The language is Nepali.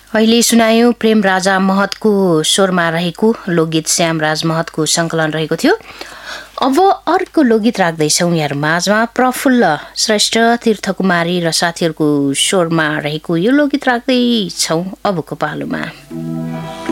अहिले सुनायौं प्रेम राजा महतको स्वरमा रहेको लोकगीत श्यामराज महतको संकलन रहेको थियो। अब अर्को लोकगीत राख्दैछौँ यहाँ माझमा। प्रफुल्ल श्रेष्ठ, तीर्थकुमारी र साथीहरूको स्वरमा रहेको यो लोकगीत राख्दैछौँ अबको पालोमा।